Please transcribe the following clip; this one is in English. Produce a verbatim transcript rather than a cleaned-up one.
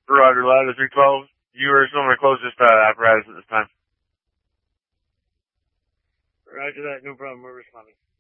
Roger, ladder three twelve. You are still in the closest uh, apparatus at this time. Roger that, no problem, we're responding.